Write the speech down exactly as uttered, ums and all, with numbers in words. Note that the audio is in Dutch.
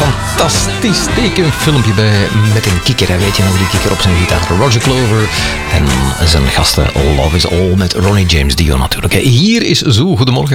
fantastisch tekenfilmpje bij met een kikker. Hè. Weet je nog, die kikker op zijn gitaar. Roger Clover en zijn gasten Love is All met Ronnie James Dio natuurlijk. Hier is Zo, goedemorgen.